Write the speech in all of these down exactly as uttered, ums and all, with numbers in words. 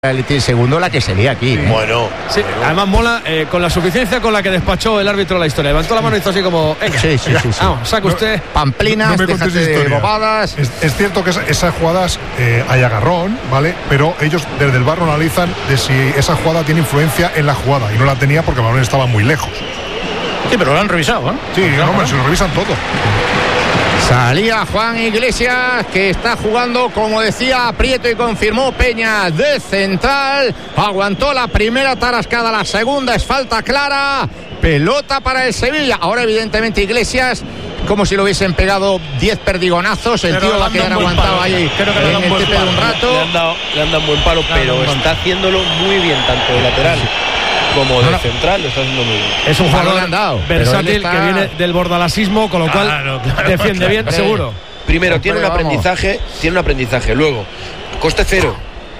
el segundo la que sería aquí. ¿eh? Bueno, sí, bueno. Además mola eh, con la suficiencia con la que despachó el árbitro la historia. Levantó la mano y hizo así como venga, sí, sí, sí, sí. Vamos, saca usted no, pamplinas, no me déjate de bobadas. Es, es cierto que esa, esas jugadas eh, hay agarrón, ¿vale? Pero ellos desde el bar no analizan de si esa jugada tiene influencia en la jugada, y no la tenía porque el balón estaba muy lejos. Sí, pero lo han revisado, ¿eh? Sí, no, hombre, se lo revisan todo. Salía Juan Iglesias, que está jugando, como decía Prieto y confirmó Peña, de central. Aguantó la primera tarascada, la segunda es falta clara. Pelota para el Sevilla. Ahora evidentemente Iglesias, como si lo hubiesen pegado diez perdigonazos. El pero tío va a quedar aguantado palo, ahí creo que en el tepe de un rato. Le han dado, le han dado buen palo, claro, pero está palo. haciéndolo muy bien, tanto de lateral como de no, central, lo está haciendo muy bien. Es un jugador versátil está... que viene del bordalasismo, con lo cual claro, claro, defiende claro, bien, claro. seguro. Primero, Pero tiene un aprendizaje, vamos. tiene un aprendizaje. Luego, coste cero.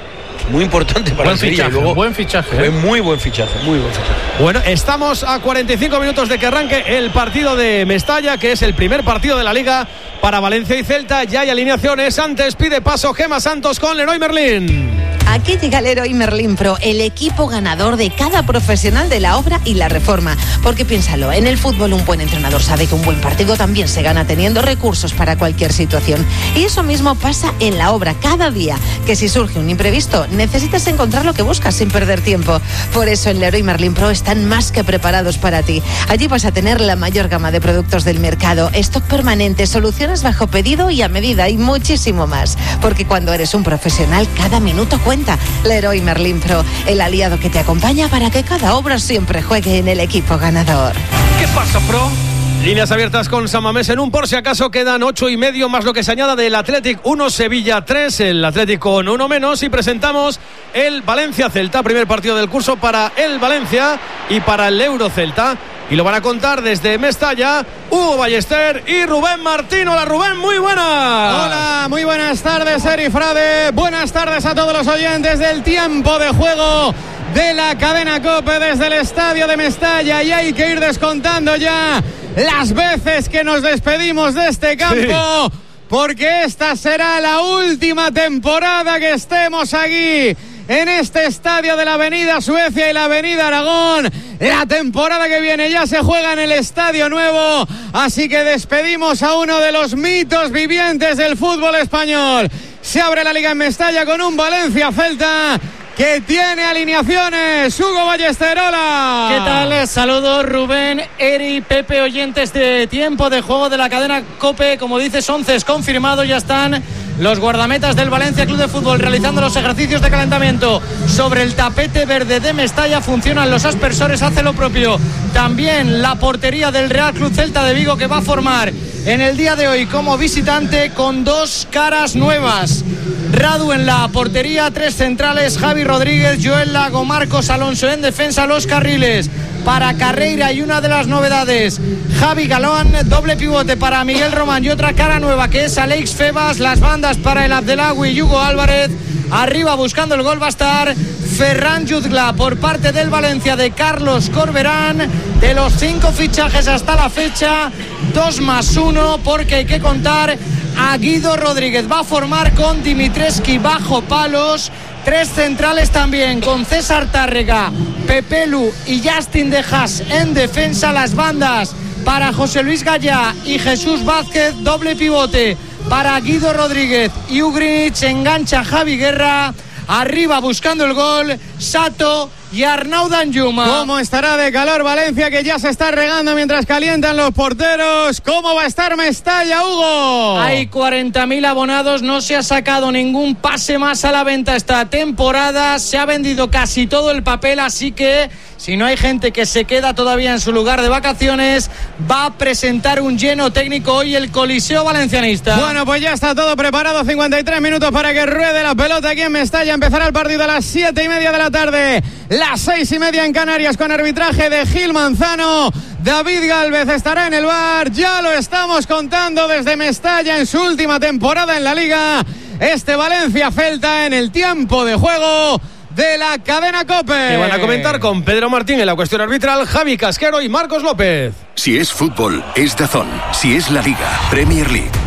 Muy importante para buen el Sevilla. Fichaje, Luego, buen fichaje. Fue ¿eh? muy buen fichaje, muy buen fichaje. Bueno, estamos a cuarenta y cinco minutos de que arranque el partido de Mestalla, que es el primer partido de la Liga para Valencia y Celta. Ya hay alineaciones. Antes pide paso Gemma Santos con Leroy Merlin. Aquí llega el Leroy Merlin Pro, el equipo ganador de cada profesional de la obra y la reforma. Porque piénsalo, en el fútbol un buen entrenador sabe que un buen partido también se gana teniendo recursos para cualquier situación. Y eso mismo pasa en la obra cada día, que si surge un imprevisto, necesitas encontrar lo que buscas sin perder tiempo. Por eso en Leroy Merlin Pro están más que preparados para ti. Allí vas a tener la mayor gama de productos del mercado, stock permanente, soluciones bajo pedido y a medida y muchísimo más. Porque cuando eres un profesional, cada minuto cuenta. Leroy Merlin Pro, el aliado que te acompaña para que cada obra siempre juegue en el equipo ganador. ¿Qué pasa, Pro? Líneas abiertas con San Mamés en un por si acaso. Quedan ocho y medio más lo que se añada del Athletic uno, Sevilla tres, el Athletic con uno menos, y presentamos el Valencia Celta, primer partido del curso para el Valencia y para el Euro Celta. Y lo van a contar desde Mestalla, Hugo Ballester y Rubén Martín. Hola Rubén, muy buenas. Hola, muy buenas tardes, Eri Frade. Buenas tardes a todos los oyentes del tiempo de juego de la cadena COPE desde el estadio de Mestalla. Y hay que ir descontando ya las veces que nos despedimos de este campo. Sí. Porque esta será la última temporada que estemos aquí en este estadio de la Avenida Suecia y la Avenida Aragón. La temporada que viene ya se juega en el Estadio Nuevo, así que despedimos a uno de los mitos vivientes del fútbol español. Se abre la Liga en Mestalla con un Valencia Celta que tiene alineaciones. Hugo Ballester, hola. ¿Qué tal? Saludos Rubén, Eri, Pepe, oyentes de tiempo de juego de la cadena COPE. Como dices, once es confirmado, ya están los guardametas del Valencia Club de Fútbol realizando los ejercicios de calentamiento sobre el tapete verde de Mestalla. Funcionan los aspersores, hace lo propio también la portería del Real Club Celta de Vigo, que va a formar en el día de hoy como visitante con dos caras nuevas. Radu en la portería, tres centrales, Javi Rodríguez, Joel Lago, Marcos Alonso en defensa, los carriles para Carreira y una de las novedades, Javi Galán, doble pivote para Miguel Román y otra cara nueva que es Alex Febas, las bandas para el Abdelawi y Hugo Álvarez. Arriba buscando el gol va a estar Ferran Jutgla por parte del Valencia de Carlos Corberán. De los cinco fichajes hasta la fecha, dos más uno, porque hay que contar a Guido Rodríguez. Va a formar con Dimitreski bajo palos. Tres centrales también con César Tárrega, Pepelu y Justin De Haas en defensa. Las bandas para José Luis Gallá y Jesús Vázquez, doble pivote para Guido Rodríguez y Ugrich. Engancha Javi Guerra. Arriba buscando el gol Sato y Arnau Danjuma. ¿Cómo estará de calor Valencia, que ya se está regando mientras calientan los porteros? ¿Cómo va a estar Mestalla, Hugo? Hay cuarenta mil abonados, no se ha sacado ningún pase más a la venta esta temporada, se ha vendido casi todo el papel, así que si no hay gente que se queda todavía en su lugar de vacaciones, va a presentar un lleno técnico hoy el Coliseo Valencianista. Bueno, pues ya está todo preparado, cincuenta y tres minutos para que ruede la pelota aquí en Mestalla. Empezará el partido a las siete y media de la tarde, las seis y media en Canarias, con arbitraje de Gil Manzano. David Gálvez estará en el bar, ya lo estamos contando desde Mestalla en su última temporada en la Liga. Este Valencia Celta en el tiempo de juego de la cadena COPE. Que van a comentar con Pedro Martín en la cuestión arbitral, Javi Casquero y Marcos López. Si es fútbol, es DAZN. Si es la Liga, Premier League,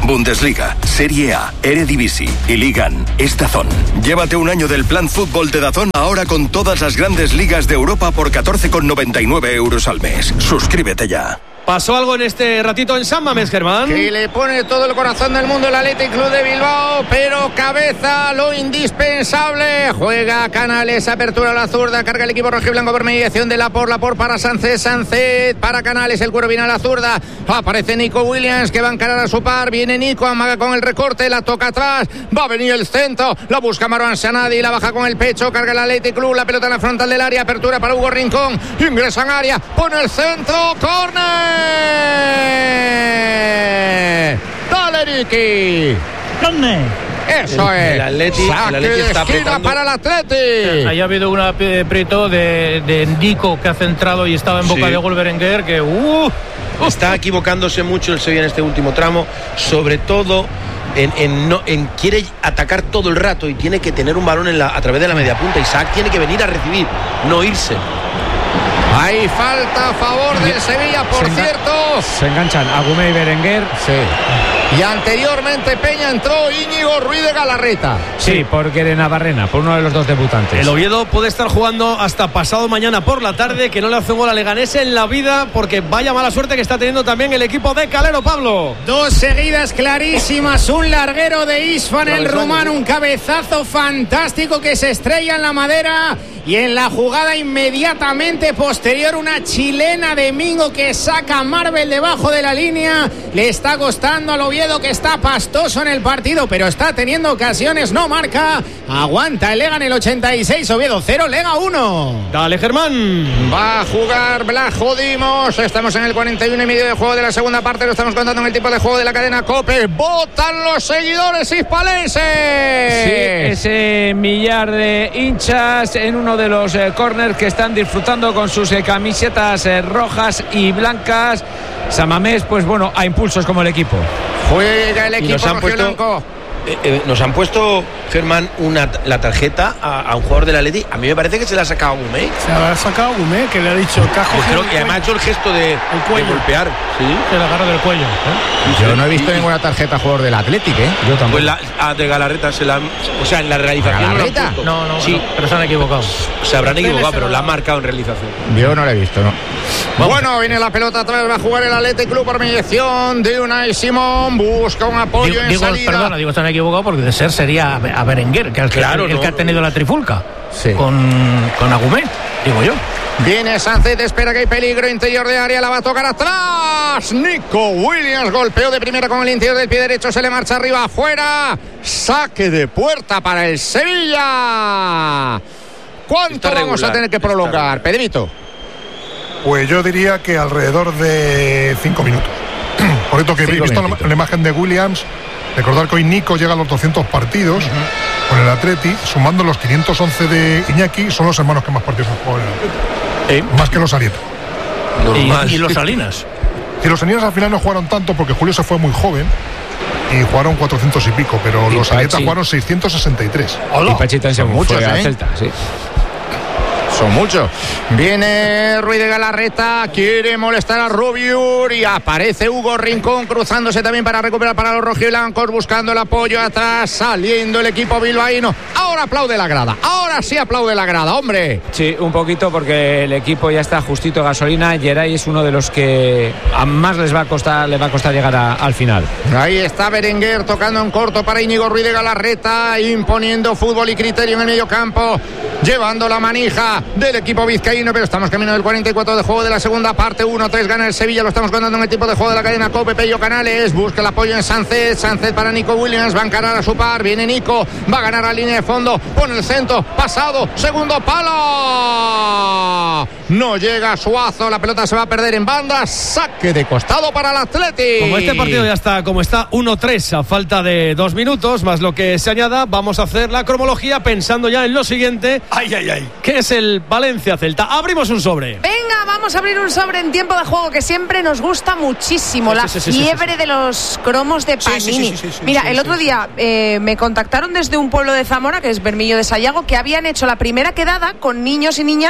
Bundesliga, Serie A, Eredivisie y Ligan. Es DAZN. Llévate un año del plan fútbol de DAZN ahora con todas las grandes ligas de Europa por catorce con noventa y nueve euros al mes. Suscríbete ya. ¿Pasó algo en este ratito en San Mamés, Germán? Que le pone todo el corazón del mundo el Athletic Club de Bilbao, pero cabeza lo indispensable. Juega Canales, apertura a la zurda, carga el equipo rojiblanco por mediación de Laporte, Laporte para Sánchez, Sánchez para Canales, el cuero viene a la zurda. Aparece Nico Williams que va a encarar a su par, viene Nico, amaga con el recorte, la toca atrás, va a venir el centro, la busca Marwan Sanadi, la baja con el pecho, carga el Athletic Club, la pelota en la frontal del área, apertura para Hugo Rincón, ingresa en área, pone el centro, córner. Dale, Ricky. ¿Dónde? Eso el, es. El Atleti, Saque el Atleti de está esquina apretando. para el Atleti. Ahí ha habido una Prieto de, de Nico que ha centrado y estaba en boca Sí. de gol Berenguer que uh, Está equivocándose mucho el Sevilla en este último tramo, sobre todo en, en, no, en quiere atacar todo el rato y tiene que tener un balón en la, a través de la media punta. Isaac tiene que venir a recibir, no irse. Hay falta a favor del Sevilla, por se cierto. Se enganchan Agumé y Berenguer. Sí. Y anteriormente Peña entró Íñigo Ruiz de Galarreta. Sí, por Guere Navarrena, por uno de los dos debutantes. El Oviedo puede estar jugando hasta pasado mañana por la tarde, que no le hace un gol a Leganés en la vida, porque vaya mala suerte que está teniendo también el equipo de Calero, Pablo. Dos seguidas clarísimas, un larguero de Isfan, el rumano, un cabezazo fantástico que se estrella en la madera y en la jugada inmediatamente posterior una chilena de Mingo que saca a Marvel debajo de la línea. Le está costando al Oviedo, que está pastoso en el partido, pero está teniendo ocasiones, no marca. Aguanta el Lega en el ochenta y seis, Oviedo cero, Lega uno. Dale, Germán. Va a jugar Blajo Dimos. Estamos en el cuarenta y uno y medio de juego de la segunda parte. Lo estamos contando en el tipo de juego de la cadena COPE. ¡Votan los seguidores hispalenses! Sí, ese millar de hinchas en uno de los eh, corners que están disfrutando con sus eh, camisetas eh, rojas y blancas. San Mamés, pues bueno, a impulsos como el equipo. Juega el Y nos equipo han puesto- rojiblanco. Eh, eh, nos han puesto, Germán, una, la tarjeta a, a un jugador del Atleti. A mí me parece que se la ha sacado a Gumé. Se ha sacado Gumé, que le ha dicho cajo. Creo que además ha hecho el gesto de, de golpear. Sí. se le agarra del cuello. ¿eh? Yo no he visto ninguna tarjeta a jugador del Athletic, ¿eh? Yo tampoco. Pues la a de Galarreta se la han- o sea, en la realización no la han ¿Galarreta? puesto. No, no, sí, no, pero se han equivocado. se habrán equivocado, pero la han marcado en realización. Yo no la he visto, no. Bueno, viene la pelota atrás, va a jugar el Athletic Club por mediación de Unai Simón, busca un apoyo Digo, en digo, salida. perdona, digo, se han equivocado porque de ser sería a a Berenguer, que, el que, Claro, el, el no, que ha no, tenido no. la trifulca Sí. con, con Agumé, digo yo. Viene Sánchez, espera que hay peligro, interior de área, la va a tocar atrás. Nico Williams, golpeo de primera con el interior del pie derecho, se le marcha arriba, afuera. Saque de puerta para el Sevilla. ¿Cuánto Está vamos regular, a tener que está prolongar, regular. Pedrito? Pues yo diría que alrededor de cinco minutos. Por esto que he Cinco visto la, minutitos. la imagen de Williams, recordar que hoy Nico llega a los doscientos partidos con el Atleti, sumando los quinientos once de Iñaki, son los hermanos que más partidos han jugado en el Atleti. Más que los Arieta. Normal. Y, y los Salinas. Y los Salinas al final no jugaron tanto porque Julio se fue muy joven y jugaron cuatrocientos y pico, pero Y los Arieta Pachi. jugaron seiscientos sesenta y tres. Y Pachita en Son segundo, muchos, fue a ¿eh? Celta, sí. Son muchos. Viene Ruiz de Galarreta, quiere molestar a Rubiur y aparece Hugo Rincón cruzándose también para recuperar para los rojiblancos, buscando el apoyo atrás, saliendo el equipo bilbaíno. Ahora aplaude la grada, ahora sí aplaude la grada, hombre. Sí, un poquito porque el equipo ya está justito de gasolina. Geray es uno de los que a más les va a costar, les va a costar llegar a- al final. Ahí está Berenguer tocando en corto para Íñigo Ruiz de Galarreta, imponiendo fútbol y criterio en el medio campo, llevando la manija del equipo vizcaíno, pero estamos camino del cuarenta y cuatro de juego de la segunda parte. Uno tres gana el Sevilla, lo estamos contando en el tipo de juego de la cadena COPE. Pello Canales busca el apoyo en Sánchez, Sánchez para Nico Williams, va a encarar a su par, viene Nico, va a ganar a línea de fondo, pone el centro, pasado, segundo palo, no llega Suazo, la pelota se va a perder en banda, saque de costado para el Atleti. Como este partido ya está, como está uno tres a falta de dos minutos, más lo que se añada, vamos a hacer la cromología pensando ya en lo siguiente. Ay, ay, ay. Que es el Valencia-Celta. Abrimos un sobre. Venga, vamos a abrir un sobre en tiempo de juego que siempre nos gusta muchísimo. Sí, la sí, sí, sí, fiebre sí, sí. de los cromos de Sí, sí, Panini. sí, sí, sí, Mira, sí, el sí, otro sí. día eh, me contactaron desde un pueblo de Zamora, que es Bermillo de Sayago, que habían hecho la primera quedada con niños y niñas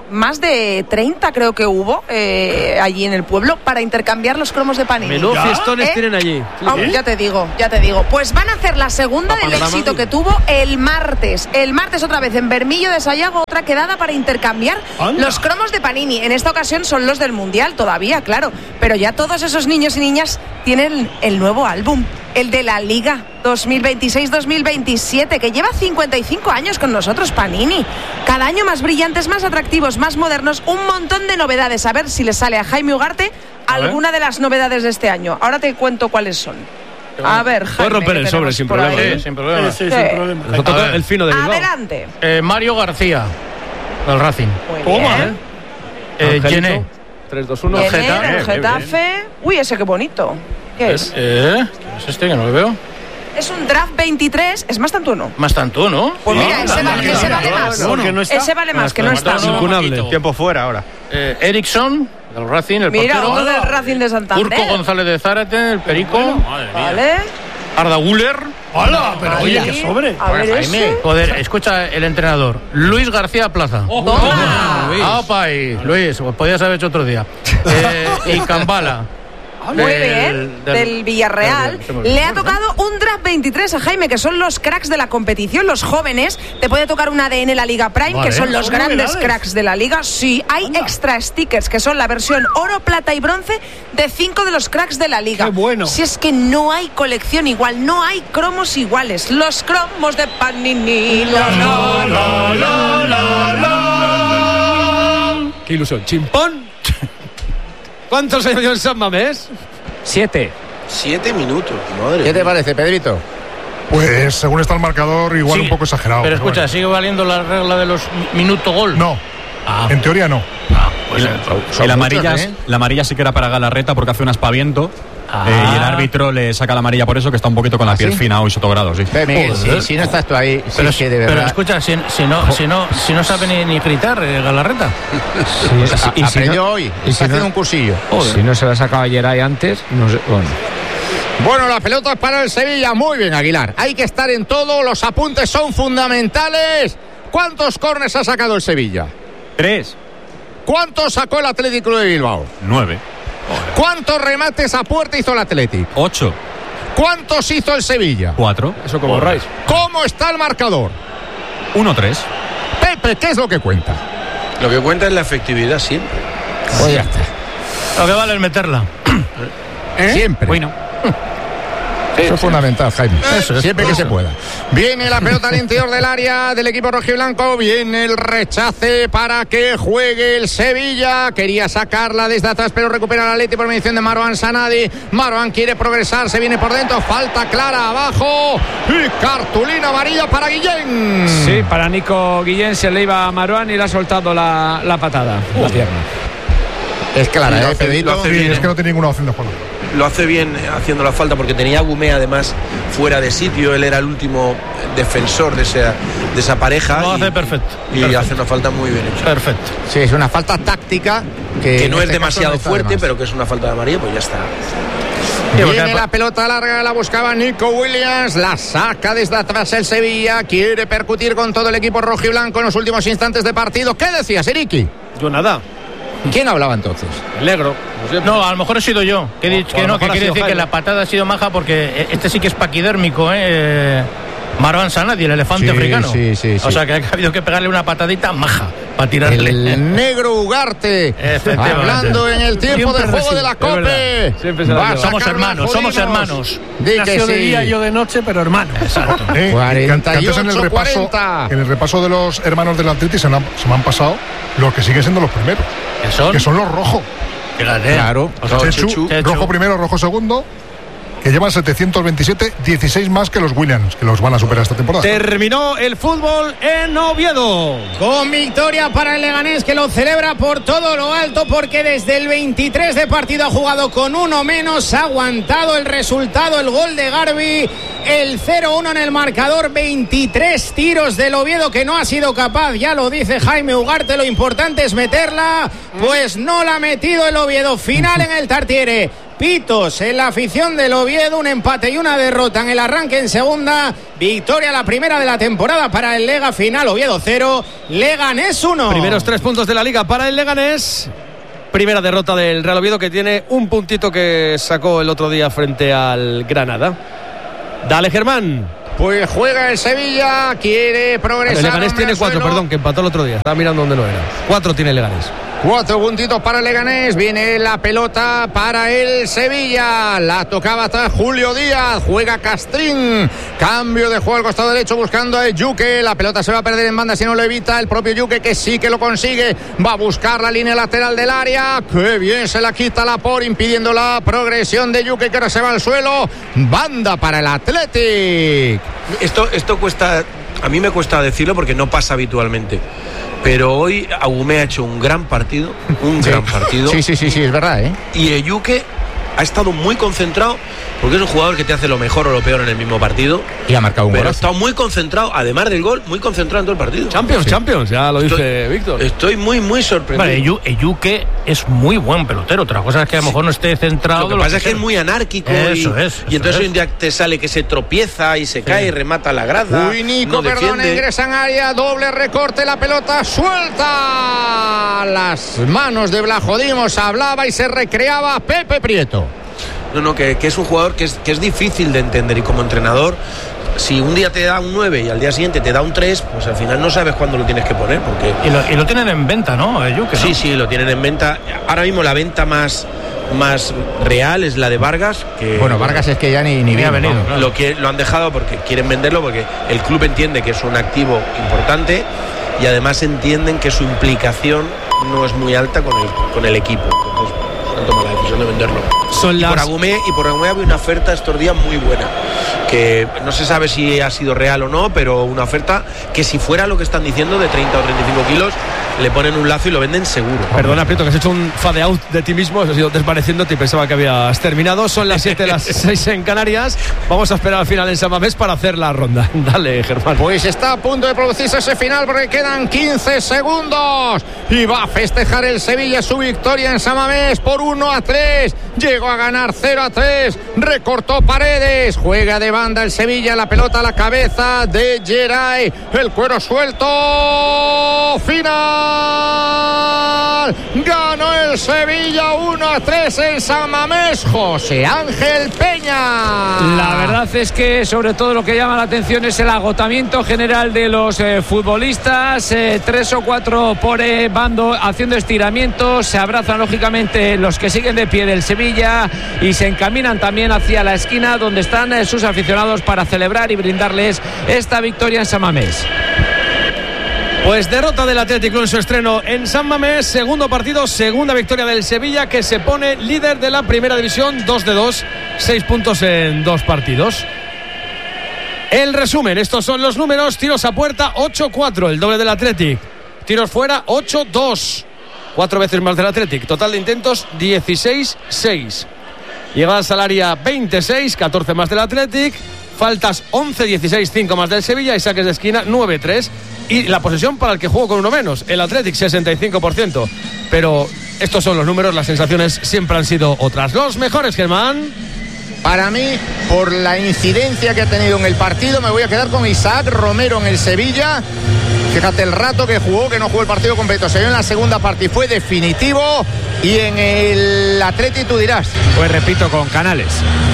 más de treinta creo que hubo eh, allí en el pueblo para intercambiar los cromos de Panini. Menudos fiestones ¿Eh? tienen allí. Oh, ya te digo, ya te digo. Pues van a hacer la segunda del éxito que tuvo el martes. El martes otra vez en Bermillo de Sayago, otra quedada para intercambiar ¡Anda! Los cromos de Panini. En esta ocasión son los del Mundial todavía, claro. Pero ya todos esos niños y niñas tienen el nuevo álbum, el de la Liga dos mil veintiséis dos mil veintisiete, que lleva cincuenta y cinco años con nosotros, Panini. Cada año más brillantes, más atractivos, más modernos, un montón de novedades. A ver si le sale a Jaime Ugarte alguna de las novedades de este año. Ahora te cuento cuáles son. A ver, Jaime. Puedes romper el sobre sin problema. Sí, sin problema. Sí, sí, sin problema. Nos toca el fino de Bilbao. Adelante. Eh, Mario García, del Racing. Muy Toma, bien. Eh, Gené. tres, dos, uno. Gené, Getafe. del Getafe. Uy, ese qué bonito. ¿Qué es? Eh, ¿Es este que no lo veo? Es un draft veintitrés. Es más tanto, ¿no? Más tanto, ¿no? Pues mira, Ah, ese no, vale, no, ese no, vale no, más. no, no. no está. Ese vale más, que no está. Incunable. Tiempo fuera ahora. Eh, Ericsson, del Racing, el Mira, portero. uno del Racing de Santander. Urco González de Zárate, el Perico. Vale. Arda Guller. ¡Hola! Pero oye, qué sobre. A ver ese. Joder, escucha el entrenador. Luis García Plaza. Toma. Ah, pay. Luis, pues podías haber hecho otro día. Eh, y Cambala. Muy bien, del Villarreal. Le ha tocado un draft veintitrés a Jaime, que son los cracks de la competición, los jóvenes. Te puede tocar un A D N la Liga Prime, Vale. que son los Son grandes novedades. cracks de la Liga. Sí, hay extra stickers, que son la versión oro, plata y bronce de cinco de los cracks de la Liga. Qué bueno. Si es que no hay colección igual, no hay cromos iguales. Los cromos de Panini. Los Qué ilusión. Chimpón. ¿Cuántos años dio en San Mamés? Siete. Siete minutos, madre. ¿Qué te parece, Pedrito? Pues según está el marcador, igual Sí, un poco exagerado. Pero pero escucha, bueno. ¿sigue valiendo la regla de los mi- minuto gol? No, Ah, en teoría no. ah, pues, eh, Son Y la muchos, amarilla, ¿eh? la amarilla sí que era para Galarreta porque hace un aspaviento. Ah. Eh, y el árbitro le saca la amarilla por eso, que está un poquito con la ¿Ah, piel sí? fina hoy, Sotogrado, sí. Ve, Miguel, Joder. si, si no estás tú ahí, sí pero, que de pero verdad. escucha, si, si no, si, no, si no sabe ni, ni gritar, eh, Galarreta. Pues, a- y si aprendió no- hoy, y está si haciendo no- un cursillo. Si no se la sacaba ayer ahí antes, no sé. Bueno. Bueno, la pelota es para el Sevilla. Muy bien, Aguilar. Hay que estar en todo. Los apuntes son fundamentales. ¿Cuántos córners ha sacado el Sevilla? Tres. ¿Cuántos sacó el Atlético de Bilbao? Nueve. ¿Cuántos remates a puerta hizo el Atlético? Ocho. ¿Cuántos hizo el Sevilla? Cuatro. Eso como Rice. ¿Cómo está el marcador? Uno, tres. Pepe, ¿qué es lo que cuenta? Lo que cuenta es la efectividad siempre. Pues ya está. Lo que vale es meterla. Siempre. Bueno. Eso es fundamental, Jaime. Eso es, Siempre que eso. se pueda. Viene la pelota al interior del área del equipo rojiblanco. Viene el rechace para que juegue el Sevilla. Quería sacarla desde atrás, pero recupera el Atleti por mediación de Marwan Sanadi. Marwan quiere progresar, se viene por dentro. Falta clara abajo. Y cartulina amarilla para Guillén. Sí, para Nico Guillén se le iba a Maruán y le ha soltado la, la patada. La pierna. Es clara, Lo ¿eh, hace- Pedrito? lo hace Sí, bien, es ¿eh? que no tiene ninguna opción de juego. Lo hace bien haciendo la falta porque tenía a Gumé además fuera de sitio. Él era el último defensor de esa, de esa pareja. Lo y, hace perfecto. Y Perfecto. hace una falta muy bien hecha. Perfecto. Sí, es una falta táctica que, Que en no es este caso demasiado no está de fuerte, más. pero que es una falta de amarilla, pues ya está. Viene la pelota larga, la buscaba Nico Williams, la saca desde atrás el Sevilla, quiere percutir con todo el equipo rojo y blanco en los últimos instantes de partido. ¿Qué decías, Eriki? Yo nada. ¿Quién hablaba entonces? El negro. No, a lo mejor he sido yo. Que, he dicho- O a que lo no, mejor que ha quiere sido decir que Jaime. la patada ha sido maja porque este sí que es paquidérmico, ¿eh? Eh, Marwan Sanadi, el elefante Sí, africano. sí, sí, sí. O sea que ha habido que pegarle una patadita maja para tirarle. El negro Ugarte, Efectivamente. hablando en el tiempo Siempre de juego de la recibe, es Cope. verdad. Siempre se la Va a lleva. Somos sacar hermanos, somos Jodinos. hermanos. Di que Nació de sí. día, yo de noche, pero hermano. Exacto. ¿Eh? cuarenta y Que antes en el ocho, repaso, cuarenta. en el repaso de los hermanos del Atleti se, me han- se me han pasado los que siguen siendo los primeros, ¿Qué son? que son los rojos. Fíjate. Claro. O sea, Chechu, Chechu, Chechu. rojo primero, rojo segundo, que llevan setecientos veintisiete, dieciséis más que los Williams, que los van a superar esta temporada. Terminó el fútbol en Oviedo. Con victoria para el Leganés, que lo celebra por todo lo alto, porque desde el veintitrés de partido ha jugado con uno menos, ha aguantado el resultado, el gol de Garbi, el cero uno en el marcador, veintitrés tiros del Oviedo que no ha sido capaz, ya lo dice Jaime Ugarte, lo importante es meterla, pues no la ha metido el Oviedo. Final en el Tartiere, pitos en la afición del Oviedo, un empate y una derrota en el arranque en segunda, victoria la primera de la temporada para el Lega, final Oviedo cero, Leganés uno. Primeros tres puntos de la Liga para el Leganés. Primera derrota del Real Oviedo, que tiene un puntito que sacó el otro día frente al Granada. Dale, Germán. Pues juega el Sevilla, quiere progresar. El Leganés tiene cuatro, suelo. perdón, que empató el otro día. Estaba mirando dónde no era. Cuatro tiene el Leganés. Cuatro puntitos para el Leganés. Viene la pelota para el Sevilla. La tocaba atrás Julio Díaz. Juega Castrín. Cambio de juego al costado derecho buscando a Yuque. La pelota se va a perder en banda si no lo evita el propio Yuque, que sí que lo consigue. Va a buscar la línea lateral del área. Qué bien se la quita Laporte, impidiendo la progresión de Yuque, que ahora se va al suelo. Banda para el Athletic. Esto, esto cuesta, a mí me cuesta decirlo porque no pasa habitualmente. Pero hoy Agumé ha hecho un gran partido, un sí. gran partido. Sí, sí, sí, sí, es verdad, ¿eh? Y Eyuke ha estado muy concentrado, porque es un jugador que te hace lo mejor o lo peor en el mismo partido. Y ha marcado un gol. Pero ha estado muy concentrado, además del gol, muy concentrado en todo el partido. Champions, sí. Champions, ya lo estoy, dice Víctor. Estoy muy, muy sorprendido. Vale, Eyuke es muy buen pelotero. Otra cosa es que a lo mejor no esté centrado. Lo que lo pasa que es que es muy anárquico. Eso y, es. Eso y entonces es. hoy un día te sale que se tropieza y se sí. cae y remata la grada. Uy, Nico, no perdón, ingresa en área, doble recorte, la pelota suelta. Las manos de Blajodimos, hablaba y se recreaba Pepe Prieto. No, no, que, que es un jugador que es, que es difícil de entender, y como entrenador, si un día te da un nueve y al día siguiente te da un tres, pues al final no sabes cuándo lo tienes que poner. Porque... Y, lo, y lo tienen en venta, ¿no? Eyuke, ¿no? Sí, sí, lo tienen en venta. Ahora mismo la venta más, más real es la de Vargas. Que, bueno, Vargas es que ya ni, ni había venido. No, claro. lo, que, lo han dejado porque quieren venderlo, porque el club entiende que es un activo importante y además entienden que su implicación no es muy alta con el, con el equipo. Entonces, han tomado la decisión de venderlo. Son y, las... por Agumé, y por Agumé había una oferta estos días muy buena, que no se sabe si ha sido real o no, pero una oferta que, si fuera lo que están diciendo, de treinta o treinta y cinco kilos, le ponen un lazo y lo venden seguro. Perdona, Prieto, que has hecho un fade out de ti mismo, has ido desvaneciéndote y pensaba que habías terminado. Son las siete, las seis en Canarias. Vamos a esperar al final en San Mamés para hacer la ronda. Dale, Germán. Pues está a punto de producirse ese final, porque quedan quince segundos y va a festejar el Sevilla su victoria en San Mamés por uno a tres. Llegó a ganar cero a tres, recortó Paredes, juega de banda el Sevilla, la pelota a la cabeza de Geray, el cuero suelto, final, ganó el Sevilla uno a tres en San Mamés, José Ángel Peña. La verdad es que sobre todo lo que llama la atención es el agotamiento general de los eh, futbolistas, eh, tres o cuatro por eh, bando haciendo estiramientos, se abrazan lógicamente los que siguen de pie del Sevilla y se encaminan también hacia la esquina donde están eh, sus aficionados para celebrar y brindarles esta victoria en San Mamés. Pues derrota del Atlético en su estreno en San Mamés, segundo partido, segunda victoria del Sevilla, que se pone líder de la primera división, dos de dos, seis puntos en dos partidos. El resumen, estos son los números: tiros a puerta ocho cuatro, el doble del Atlético, tiros fuera ocho dos, cuatro veces más del Atlético, total de intentos dieciséis seis, llegadas al área veintiséis, catorce más del Atlético, faltas once dieciséis, cinco más del Sevilla, y saques de esquina nueve tres. Y la posesión para el que jugó con uno menos, el Athletic, sesenta y cinco por ciento. Pero estos son los números, las sensaciones siempre han sido otras. Los mejores, Germán. Para mí, por la incidencia que ha tenido en el partido, me voy a quedar con Isaac Romero en el Sevilla. Fíjate el rato que jugó, que no jugó el partido completo, se vio en la segunda parte y fue definitivo. Y en el Athletic tú dirás. Pues repito, con Canales.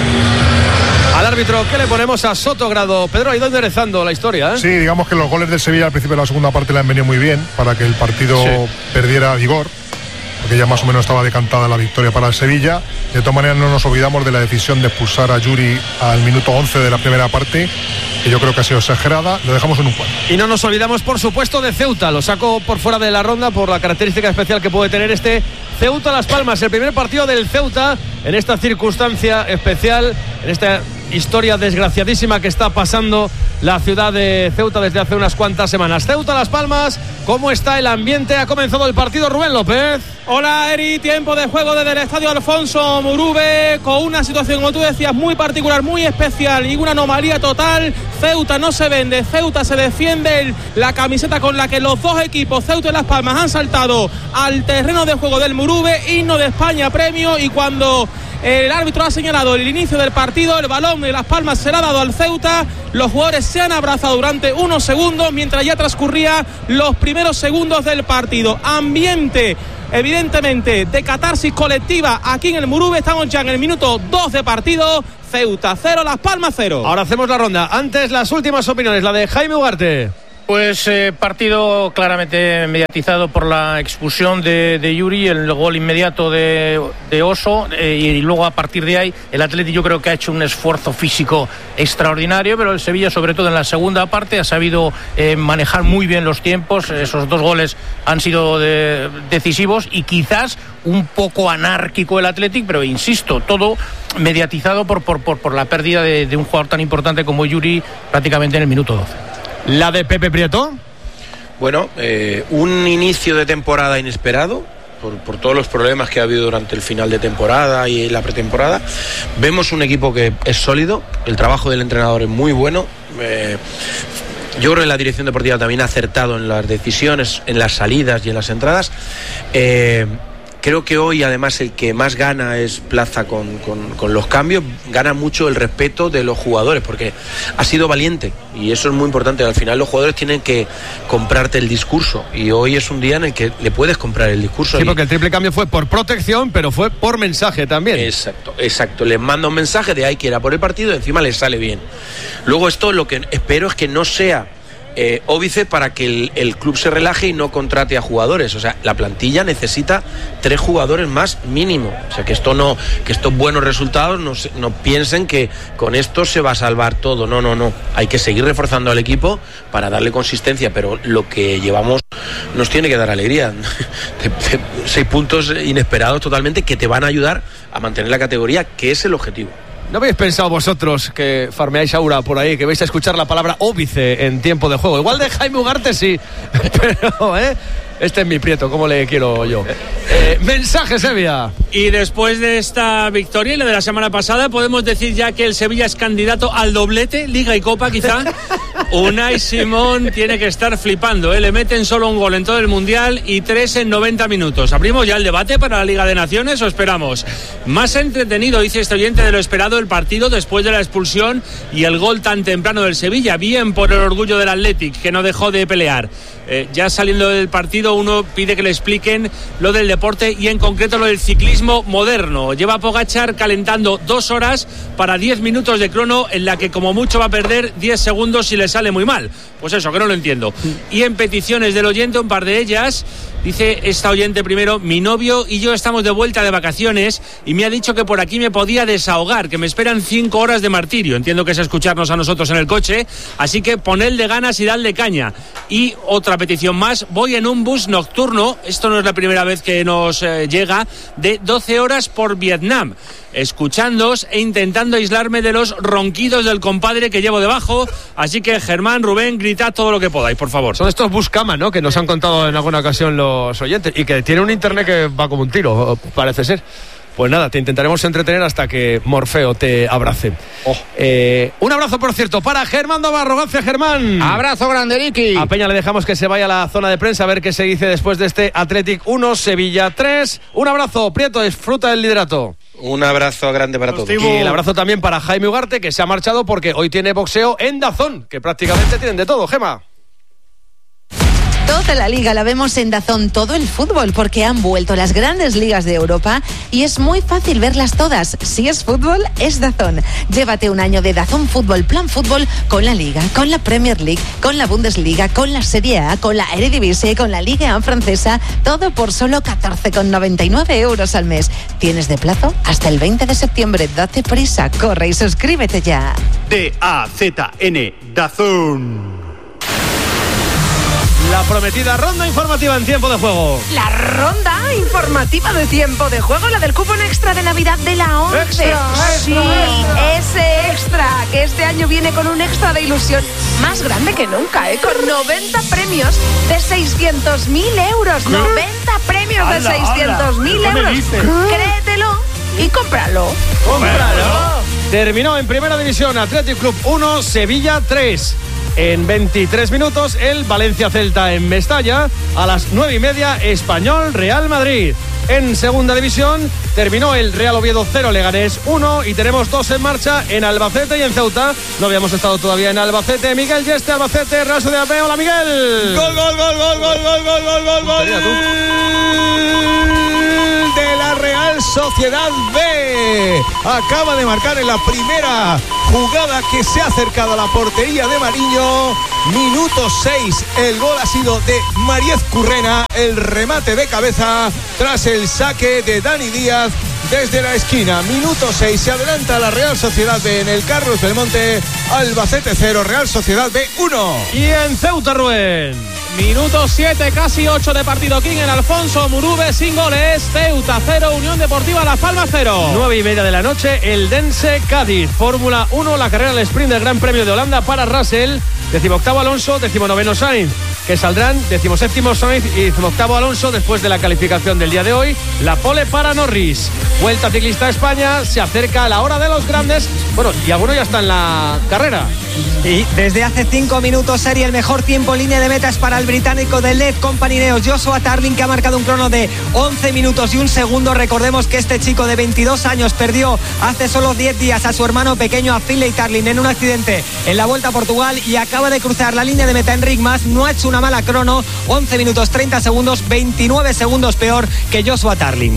Al árbitro, ¿qué le ponemos a Sotogrado? Pedro ha ido enderezando la historia, ¿eh? Sí, digamos que los goles del Sevilla al principio de la segunda parte le han venido muy bien para que el partido sí. perdiera vigor, porque ya más o menos estaba decantada la victoria para el Sevilla. De todas maneras, no nos olvidamos de la decisión de expulsar a Yuri al minuto once de la primera parte, que yo creo que ha sido exagerada. Lo dejamos en un cuatro. Y no nos olvidamos, por supuesto, de Ceuta. Lo saco por fuera de la ronda por la característica especial que puede tener este Ceuta Las Palmas, el primer partido del Ceuta en esta circunstancia especial, en esta historia desgraciadísima que está pasando la ciudad de Ceuta desde hace unas cuantas semanas. Ceuta Las Palmas, ¿cómo está el ambiente? Ha comenzado el partido, Rubén López. Hola, Eri, tiempo de juego desde el estadio Alfonso Murube, con una situación, como tú decías, muy particular, muy especial y una anomalía total. Ceuta no se vende, Ceuta se defiende. La camiseta con la que los dos equipos, Ceuta y Las Palmas, han saltado al terreno de juego del Murube, himno de España, premio, y cuando El árbitro ha señalado el inicio del partido, el balón de Las Palmas será dado al Ceuta. Los jugadores se han abrazado durante unos segundos mientras ya transcurría los primeros segundos del partido. Ambiente evidentemente de catarsis colectiva aquí en el Murube. Estamos ya en el minuto dos de partido. Ceuta cero, Las Palmas cero. Ahora hacemos la ronda. Antes las últimas opiniones, la de Jaime Ugarte. Pues eh, partido claramente mediatizado por la expulsión de, de Yuri, el gol inmediato de, de Oso, eh, y luego a partir de ahí el Atleti yo creo que ha hecho un esfuerzo físico extraordinario, pero el Sevilla sobre todo en la segunda parte ha sabido eh, manejar muy bien los tiempos. Esos dos goles han sido de, decisivos y quizás un poco anárquico el Athletic, pero insisto, todo mediatizado por, por, por, por la pérdida de, de un jugador tan importante como Yuri prácticamente en el minuto doce. ¿La de Pepe Prieto? Bueno, eh, un inicio de temporada inesperado por, por todos los problemas que ha habido durante el final de temporada y la pretemporada. Vemos un equipo que es sólido, el trabajo del entrenador es muy bueno. Eh, yo creo que la dirección deportiva también ha acertado en las decisiones, en las salidas y en las entradas. Eh, Creo que hoy además el que más gana es Plaza con, con, con los cambios, gana mucho el respeto de los jugadores porque ha sido valiente y eso es muy importante. Al final los jugadores tienen que comprarte el discurso y hoy es un día en el que le puedes comprar el discurso. Sí, y... porque el triple cambio fue por protección, pero fue por mensaje también. Exacto, exacto. Les manda un mensaje de hay que ir a por el partido y encima les sale bien. Luego esto lo que espero es que no sea Eh, óbice para que el, el club se relaje y no contrate a jugadores. O sea, la plantilla necesita tres jugadores más mínimo. O sea, que esto no, que estos buenos resultados no, no piensen que con esto se va a salvar todo. No, no, no. Hay que seguir reforzando al equipo para darle consistencia, pero lo que llevamos nos tiene que dar alegría. De, de, seis puntos inesperados totalmente que te van a ayudar a mantener la categoría, que es el objetivo. ¿No habéis pensado vosotros que farmeáis aura por ahí, que vais a escuchar la palabra óbice en tiempo de juego? Igual de Jaime Ugarte sí, pero ¿eh? Este es mi Prieto, como le quiero yo. Eh, mensaje, Sevilla. Y después de esta victoria y la de la semana pasada, podemos decir ya que el Sevilla es candidato al doblete, Liga y Copa quizá. Unai Simón tiene que estar flipando, ¿eh? Le meten solo un gol en todo el Mundial y tres en noventa minutos. ¿Abrimos ya el debate para la Liga de Naciones o esperamos? Más entretenido, dice este oyente, de lo esperado el partido después de la expulsión y el gol tan temprano del Sevilla. Bien por el orgullo del Athletic, que no dejó de pelear. Eh, ya saliendo del partido uno pide que le expliquen lo del deporte y en concreto lo del ciclismo moderno. Lleva Pogačar calentando dos horas para diez minutos de crono en la que como mucho va a perder diez segundos si le sale muy mal. Pues eso, que no lo entiendo. Y en peticiones del oyente, un par de ellas. Dice esta oyente primero: mi novio y yo estamos de vuelta de vacaciones y me ha dicho que por aquí me podía desahogar, que me esperan cinco horas de martirio. Entiendo que es escucharnos a nosotros en el coche, así que ponedle ganas y dadle caña. Y otra petición más: voy en un bus nocturno, esto no es la primera vez que nos eh, llega, de doce horas por Vietnam, escuchándoos e intentando aislarme de los ronquidos del compadre que llevo debajo. Así que Germán, Rubén, gritad todo lo que podáis, por favor. Son estos Buscama, ¿no?, que nos han contado en alguna ocasión los oyentes y que tiene un internet que va como un tiro, parece ser. Pues nada, te intentaremos entretener hasta que Morfeo te abrace. Oh. Eh, un abrazo, por cierto, para Germán Navarro. Gracias, Germán. Abrazo grande, Ricky. A Peña le dejamos que se vaya a la zona de prensa a ver qué se dice después de este Athletic uno, Sevilla tres. Un abrazo, Prieto, disfruta del liderato. Un abrazo grande para todos. Y el abrazo también para Jaime Ugarte, que se ha marchado porque hoy tiene boxeo en DAZN, que prácticamente tienen de todo. Gema. Toda la liga la vemos en DAZN, todo el fútbol, porque han vuelto las grandes ligas de Europa y es muy fácil verlas todas. Si es fútbol, es DAZN. Llévate un año de DAZN Fútbol, Plan Fútbol, con la Liga, con la Premier League, con la Bundesliga, con la Serie A, con la Eredivisie, con la Liga francesa, todo por solo catorce con noventa y nueve euros al mes. Tienes de plazo hasta el veinte de septiembre. Date prisa, corre y suscríbete ya. D A Z N, DAZN. La prometida ronda informativa en tiempo de juego. La ronda informativa de tiempo de juego, la del cupón extra de Navidad de la once. Extra, sí, extra, ese extra, que este año viene con un extra de ilusión más grande que nunca, ¿eh? Con noventa premios de seiscientos mil euros. ¿Qué? noventa premios de seiscientos mil euros. Créetelo y cómpralo. ¡Cómpralo! Terminó en Primera División Athletic Club uno, Sevilla tres. En veintitrés minutos, el Valencia Celta en Mestalla. A las nueve y media, Español Real Madrid. en segunda división. Terminó el Real Oviedo cero, Leganés uno y tenemos dos en marcha en Albacete y en Ceuta. No habíamos estado todavía en Albacete. Miguel Yeste, Albacete, Real Sociedad B. Hola, Miguel. Gol, gol, gol, gol, gol, gol, gol, gol, gol, gol. De la Real Sociedad B. Acaba de marcar en la primera jugada que se ha acercado a la portería de Mariño. Minuto seis. El gol ha sido de Mariez Currena. El remate de cabeza tras el saque de Dani Díaz desde la esquina. Minuto seis. Se adelanta la Real Sociedad B en el Carlos Belmonte. Albacete cero, Real Sociedad B uno. Y en Ceuta, Rubén. Minuto siete, casi ocho de partido. King en Alfonso Murube sin goles. Ceuta cero, Unión Deportiva Las Palmas cero. Nueve y media de la noche, el Dense Cádiz. Fórmula uno, la carrera del sprint del Gran Premio de Holanda para Russell. Decimoctavo Alonso, decimonoveno Sainz, que saldrán decimoséptimo Sainz y decimoctavo Alonso después de la calificación del día de hoy. La pole para Norris. Vuelta Ciclista a España, se acerca a la hora de los grandes. Bueno, y alguno ya está en la carrera. Y desde hace cinco minutos sería el mejor tiempo en línea de meta es para el británico de L E D Company Neos, Joshua Tarling, que ha marcado un crono de once minutos y un segundo. Recordemos que este chico de veintidós años perdió hace solo diez días a su hermano pequeño, a Finlay Tarling, en un accidente en la Vuelta a Portugal y acaba de cruzar la línea de meta. Enric Mas no ha hecho una mala crono, once minutos treinta segundos, veintinueve segundos peor que Joshua Tarling.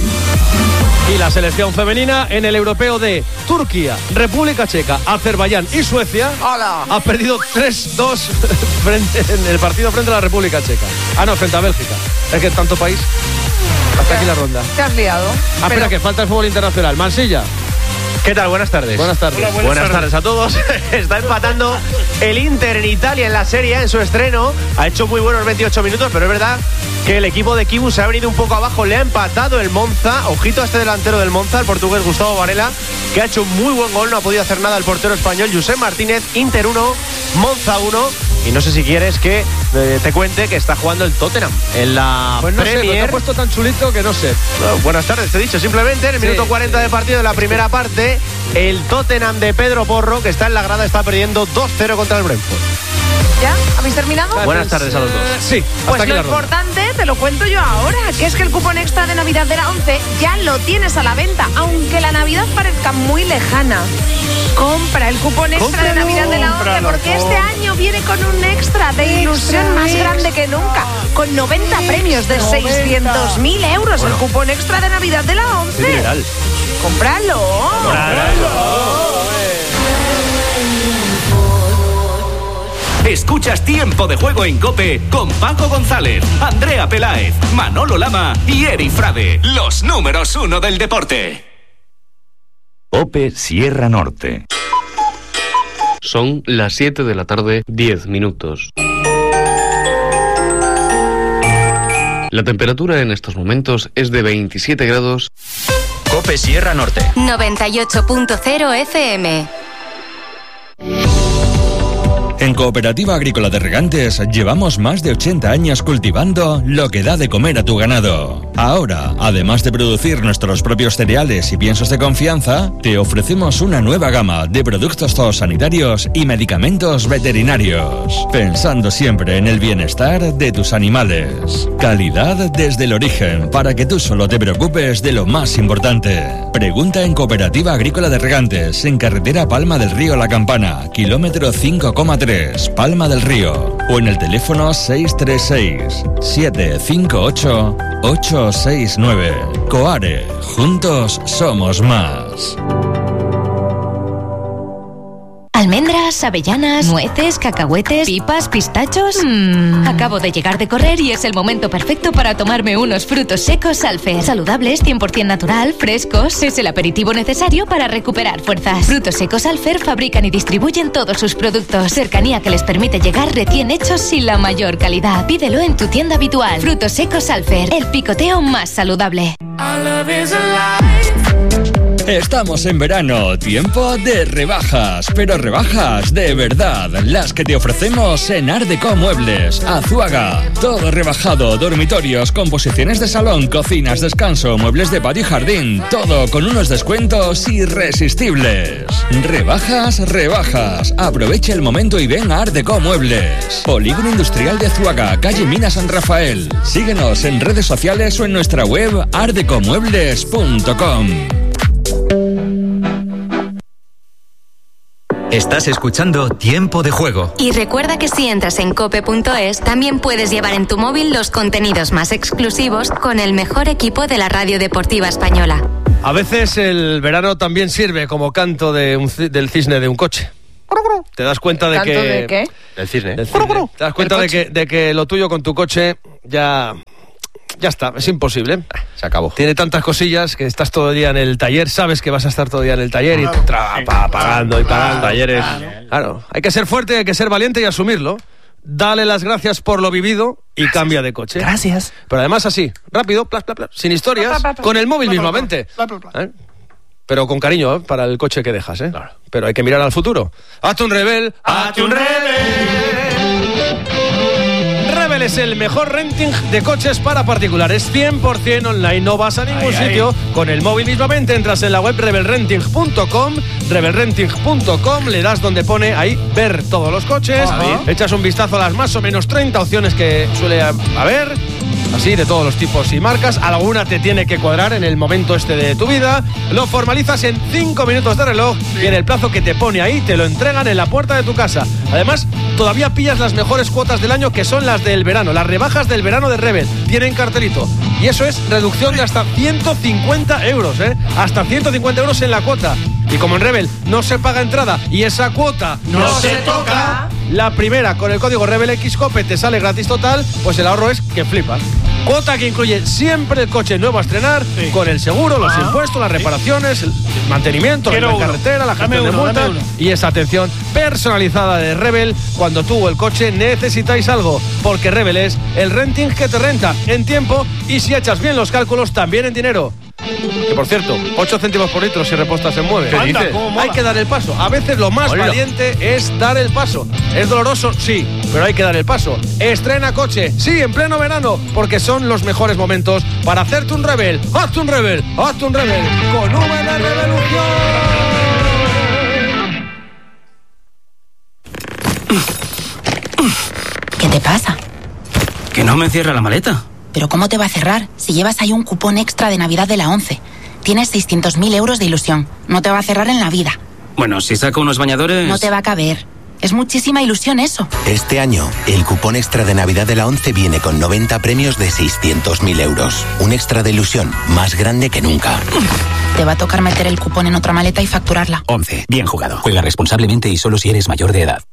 Y la selección femenina en el europeo de Turquía, República Checa, Azerbaiyán y Suecia Hola. ha perdido tres dos en el partido frente a la República Checa. Ah, no, frente a Bélgica. Es que tanto país. Hasta aquí la ronda. Te has liado. Ah, espera, que falta el fútbol internacional. Mansilla. ¿Qué tal? Buenas tardes. Buenas tardes. Hola, buenas, buenas tardes. tardes a todos. Está empatando el Inter en Italia en la Serie A en su estreno. Ha hecho muy buenos veintiocho minutos, pero es verdad que el equipo de Kibu se ha venido un poco abajo. Le ha empatado el Monza. Ojito a este delantero del Monza, el portugués Gustavo Varela, que ha hecho un muy buen gol. No ha podido hacer nada el portero español Josep Martínez. Inter uno, Monza uno. Y no sé si quieres que eh, te cuente que está jugando el Tottenham en la pues no Premier. Sé, me ha puesto tan chulito que no sé. Bueno, buenas tardes, te he dicho. Simplemente en el sí. minuto cuarenta de partido de la primera parte, el Tottenham de Pedro Porro, que está en la grada, está perdiendo dos cero contra el Brentford. ¿Ya? ¿Habéis terminado? Buenas tardes a los dos. Sí, pues lo importante te lo cuento yo ahora, que es que el cupón extra de Navidad de la ONCE ya lo tienes a la venta, aunque la Navidad parezca muy lejana. Compra el cupón extra Cómpralo, de Navidad de la ONCE, porque este año viene con un extra de ilusión extra, más extra. grande que nunca, con noventa premios de seiscientos mil euros. Bueno. El cupón extra de Navidad de la ONCE. ¡Cómpralo! ¡Cómpralo! Escuchas Tiempo de Juego en COPE con Paco González, Andrea Peláez, Manolo Lama y Eri Frade, los números uno del deporte. COPE Sierra Norte. Son las siete de la tarde, diez minutos. La temperatura en estos momentos es de veintisiete grados. COPE Sierra Norte. noventa y ocho punto cero F M. En Cooperativa Agrícola de Regantes llevamos más de ochenta años cultivando lo que da de comer a tu ganado. Ahora, además de producir nuestros propios cereales y piensos de confianza, te ofrecemos una nueva gama de productos zoosanitarios y medicamentos veterinarios, pensando siempre en el bienestar de tus animales. Calidad desde el origen, para que tú solo te preocupes de lo más importante. Pregunta en Cooperativa Agrícola de Regantes, en carretera Palma del Río La Campana, kilómetro cinco coma tres. Palma del Río, o en el teléfono seis tres seis, siete cinco ocho, ocho seis nueve. Coare, juntos somos más. Almendras, avellanas, nueces, cacahuetes, pipas, pistachos. Mm. Acabo de llegar de correr y es el momento perfecto para tomarme unos frutos secos Alfer. Saludables, cien por ciento natural, frescos. Es el aperitivo necesario para recuperar fuerzas. Frutos secos Alfer fabrican y distribuyen todos sus productos. Cercanía que les permite llegar recién hechos y la mayor calidad. Pídelo en tu tienda habitual. Frutos secos Alfer, el picoteo más saludable. Estamos en verano, tiempo de rebajas, pero rebajas de verdad, las que te ofrecemos en Art Deco Muebles, Azuaga. Todo rebajado, dormitorios, composiciones de salón, cocinas, descanso, muebles de patio y jardín, todo con unos descuentos irresistibles. Rebajas, rebajas. Aprovecha el momento y ven a Art Deco Muebles. Polígono Industrial de Azuaga, calle Mina San Rafael. Síguenos en redes sociales o en nuestra web art deco muebles punto com. Estás escuchando Tiempo de Juego. Y recuerda que si entras en cope punto es, también puedes llevar en tu móvil los contenidos más exclusivos con el mejor equipo de la radio deportiva española. A veces el verano también sirve como canto de un, del cisne de un coche. Te das cuenta de ¿Canto que... de qué? El cisne. Del cisne. Te das cuenta de que, de que lo tuyo con tu coche ya... Ya está, es imposible. Se acabó. Tiene tantas cosillas que estás todo el día en el taller, sabes que vas a estar todo el día en el taller y tra- pa- pagando y pagando. Talleres. Claro, hay que ser fuerte, hay que ser valiente y asumirlo. Dale las gracias por lo vivido y gracias. Cambia de coche. Gracias. Pero además así, rápido, plas, plas, plas, sin historias, con el móvil mismamente. ¿Eh? Pero con cariño, ¿eh? Para el coche que dejas, ¿eh? Claro. Pero hay que mirar al futuro. Hazte un Rebel, hazte un Rebel. Rebel es el mejor renting de coches para particulares, cien por ciento online, no vas a ningún ay, sitio, ay. Con el móvil mismamente entras en la web rebel renting punto com, rebel renting punto com, le das donde pone ahí ver todos los coches, uh-huh. Echas un vistazo a las más o menos treinta opciones que suele haber, así de todos los tipos y marcas, alguna te tiene que cuadrar en el momento este de tu vida, lo formalizas en cinco minutos de reloj y en el plazo que te pone ahí te lo entregan en la puerta de tu casa. Además, todavía pillas las mejores cuotas del año, que son las del verano, las rebajas del verano de Rebel, tienen cartelito y eso es reducción de hasta ciento cincuenta euros, ¿eh? Hasta ciento cincuenta euros en la cuota. Y como en Rebel no se paga entrada y esa cuota no, no se toca, la primera con el código RebelXCope te sale gratis total, pues el ahorro es que flipas. Cuota que incluye siempre el coche nuevo a estrenar, sí. Con el seguro, los ah, impuestos, las reparaciones, sí. El mantenimiento, la carretera, la gestión de multas y esa atención personalizada de Rebel cuando tú o el coche necesitáis algo, porque Rebel es el renting que te renta en tiempo y si echas bien los cálculos también en dinero. Que por cierto, ocho céntimos por litro si repostas se mueve. ¿Qué dices? Hay que dar el paso. A veces lo más Hola. valiente es dar el paso. ¿Es doloroso? Sí, pero hay que dar el paso. Estrena coche, sí, en pleno verano, porque son los mejores momentos para hacerte un Rebel. Hazte un Rebel, hazte un Rebel con V de Revolución. ¿Qué te pasa? Que no me cierra la maleta. ¿Pero cómo te va a cerrar si llevas ahí un cupón extra de Navidad de la ONCE? Tienes seiscientos mil euros de ilusión. No te va a cerrar en la vida. Bueno, si saco unos bañadores... No te va a caber. Es muchísima ilusión eso. Este año, el cupón extra de Navidad de la ONCE viene con noventa premios de seiscientos mil euros. Un extra de ilusión más grande que nunca. Te va a tocar meter el cupón en otra maleta y facturarla. ONCE. Bien jugado. Juega responsablemente y solo si eres mayor de edad.